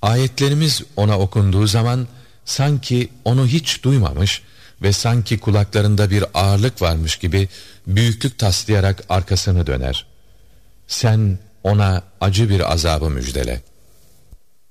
Ayetlerimiz ona okunduğu zaman sanki onu hiç duymamış ve sanki kulaklarında bir ağırlık varmış gibi büyüklük taslayarak arkasını döner. Sen ona acı bir azabı müjdele.